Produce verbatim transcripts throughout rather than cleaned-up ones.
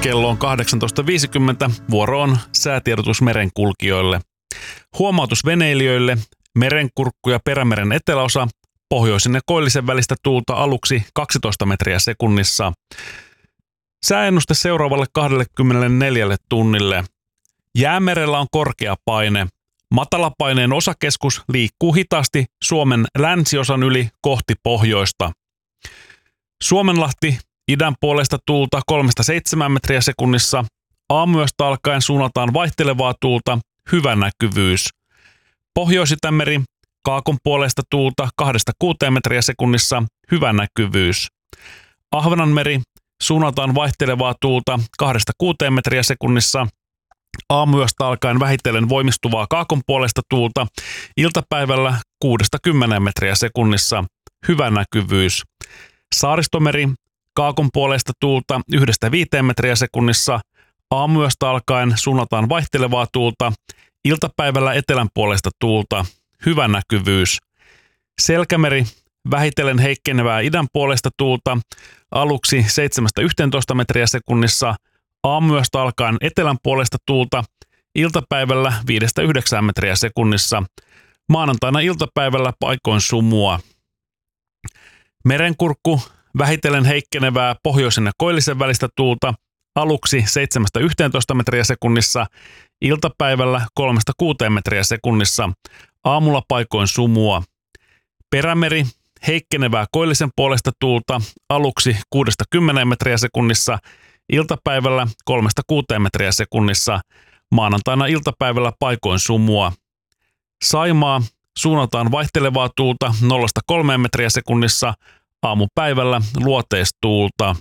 kello on kahdeksantoista viisikymmentä. Vuoro on säätiedotus merenkulkijoille. Huomautus veneilijöille. Merenkurkku ja Perämeren eteläosa. Pohjoisen ja koillisen välistä tuulta aluksi kaksitoista metriä sekunnissa. Sääennuste seuraavalle kaksikymmentäneljä tunnille. Jäämerellä on korkea paine. Matalapaineen osakeskus liikkuu hitaasti Suomen länsiosan yli kohti pohjoista. Suomenlahti idän puolesta tuulta kolmesta seitsemään metriä sekunnissa. Aamuyöstä alkaen suunnataan vaihtelevaa tuulta, hyvä näkyvyys. Pohjois-Itämeri kaakon puolesta tuulta kahdesta kuuteen metriä sekunnissa, hyvä näkyvyys. Ahvenanmeri suunnataan vaihtelevaa tuulta kahdesta kuuteen metriä sekunnissa. Aamuyöstä alkaen vähitellen voimistuvaa kaakon puolesta tuulta, iltapäivällä kuudesta kymmeneen metriä sekunnissa, hyvä näkyvyys. Saaristomeri kaakon puolesta tuulta yhdestä viiteen metriä sekunnissa. Aamuyöstä alkaen suunnataan vaihtelevaa tuulta, iltapäivällä etelän puolesta tuulta, hyvä näkyvyys. Selkämeri vähitellen heikkenevää idän puolesta tuulta, aluksi seitsemästä yhteentoista metriä sekunnissa. Aamuyöstä alkaen etelän puolesta tuulta, iltapäivällä viidestä yhdeksään metriä sekunnissa. Maanantaina iltapäivällä paikoin sumua. Merenkurkku vähitellen heikkenevää pohjoisen ja koillisen välistä tuulta, aluksi seitsemästä yhteentoista metriä sekunnissa, iltapäivällä kolmesta kuuteen metriä sekunnissa. Aamulla paikoin sumua. Perämeri heikkenevää koillisen puolesta tuulta, aluksi kuudesta kymmeneen metriä sekunnissa, iltapäivällä kolmesta kuuteen metriä sekunnissa. Maanantaina iltapäivällä paikoin sumua. Saimaa suunnataan vaihtelevaa tuulta nollasta kolmeen metriä sekunnissa. Aamupäivällä luoteistuulta.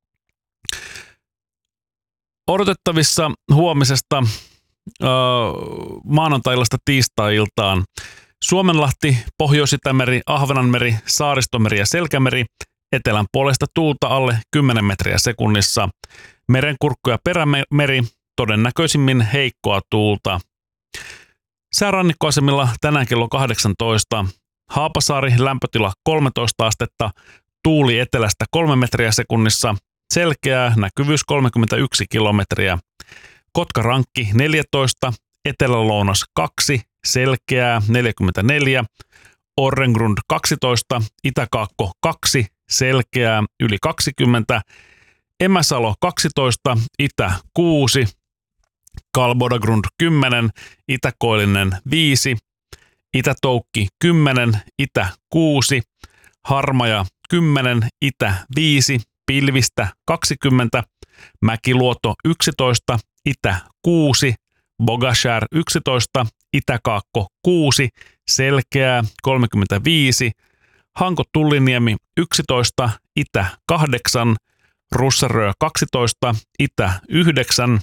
Odotettavissa huomisesta äh, maanantailasta tiistai-iltaan. Suomenlahti, Pohjois-Itämeri, Ahvenanmeri, Saaristomeri ja Selkämeri. Etelän puolesta tuulta alle kymmenen metriä sekunnissa. Merenkurkku ja Perämeri todennäköisimmin heikkoa tuulta. Säärannikkoasemilla tänään kello kahdeksantoista. Haapasaari lämpötila kolmetoista astetta, tuuli etelästä kolme metriä sekunnissa, selkeää, näkyvyys kolmekymmentäyksi kilometriä. Kotkarankki neljätoista, etelä-lounas kaksi, selkeää neljäkymmentäneljä. Orrengrund kaksitoista, itäkaakko kaksi, selkeää yli kaksikymmentä. Emäsalo kaksitoista, itä kuusi. Kalbodagrund kymmenen, itäkoillinen viisi. Itätoukki kymmenen, itä kuusi, Harmaja kymmenen, itä viisi, Pilvistä kaksikymmentä, Mäkiluoto yksitoista, itä kuusi, Bogashär yksitoista, itäkaakko kuusi, selkeää kolmekymmentäviisi, Hanko-Tulliniemi yksitoista, itä kahdeksan, Russarö kaksitoista, itä yhdeksän,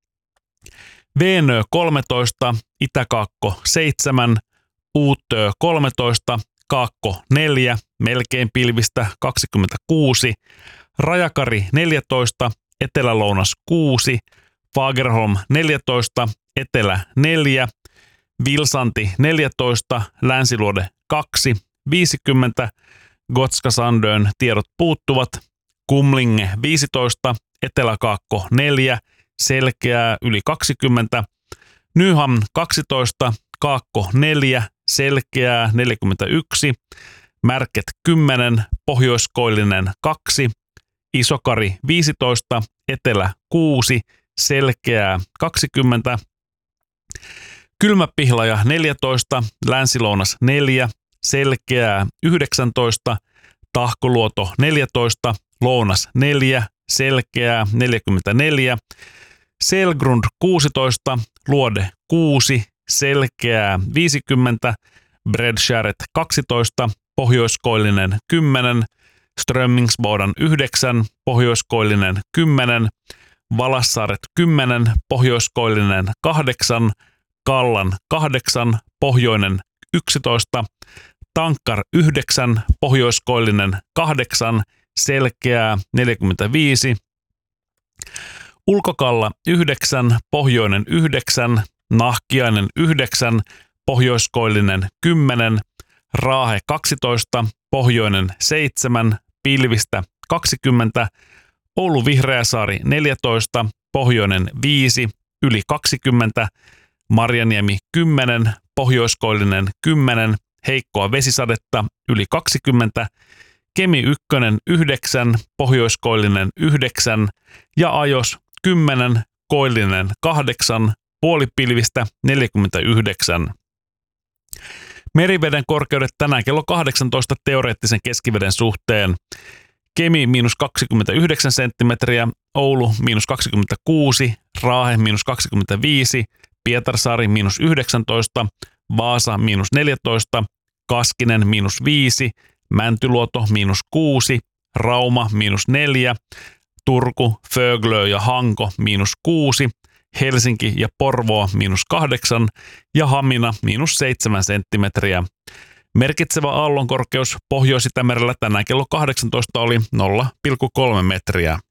Veenö kolmetoista, itäkaakko seitsemän, Uuttöö kolmetoista, kaakko neljä, melkein pilvistä kaksikymmentäkuusi, Rajakari neljätoista, etelä-lounas kuusi, Fagerholm neljätoista, etelä neljä, Vilsanti neljätoista, länsiluode kaksi, viisikymmentä, Gotska Sandön tiedot puuttuvat, Kumlinge viisitoista, eteläkaakko neljä, selkeää yli kaksikymmentä, Nyhamn kaksitoista, kaakko neljä, selkeää neljäkymmentäyksi, Märket kymmenen, pohjoiskoillinen kaksi, Isokari viisitoista, etelä kuusi, selkeää kaksikymmentä, Kylmäpihlaja neljätoista, länsilounas neljä, selkeää yhdeksäntoista, Tahkoluoto neljätoista, lounas neljä, selkeää neljäkymmentäneljä, Selgrund kuusitoista, luode kuusi, selkeää viisikymmentä, Bredskäret kaksitoista, pohjoiskoillinen kymmenen, Strömmingsbodan yhdeksän, pohjoiskoillinen kymmenen, Valassaaret kymmenen, pohjoiskoillinen kahdeksan, Kallan kahdeksan, pohjoinen yksitoista, Tankkar yhdeksän, pohjoiskoillinen kahdeksan, selkeää neljäkymmentäviisi, Ulkokalla yhdeksän, pohjoinen yhdeksän, Nahkiainen yhdeksän, pohjoiskoillinen kymmenen, Raahe kaksitoista, pohjoinen seitsemän, Pilvistä kaksikymmentä, Oulu Vihreäsaari neljätoista, Pohjoinen viisi, yli kaksikymmentä, Marjaniemi kymmenen, Pohjoiskoillinen kymmenen, heikkoa vesisadetta yli kaksikymmentä, Kemi ykkönen yhdeksän, Pohjoiskoillinen yhdeksän ja Ajos kymmenen, Koillinen kahdeksan, puolipilvistä neljäkymmentäyhdeksän. Meriveden korkeudet tänään kello kahdeksantoista teoreettisen keskiveden suhteen. Kemi miinus kaksikymmentäyhdeksän senttimetriä, Oulu miinus kaksikymmentäkuusi, Raahe miinus kaksikymmentäviisi, Pietarsaari miinus yhdeksäntoista, Vaasa miinus neljätoista, Kaskinen miinus viisi, Mäntyluoto miinus kuusi, Rauma miinus neljä, Turku, Föglö ja Hanko miinus kuusi, Helsinki ja Porvoo miinus kahdeksan ja Hamina miinus seitsemän senttimetriä. Merkitsevä aallonkorkeus Pohjois-Itämerellä tänään kello kahdeksantoista oli nolla pilkku kolme metriä.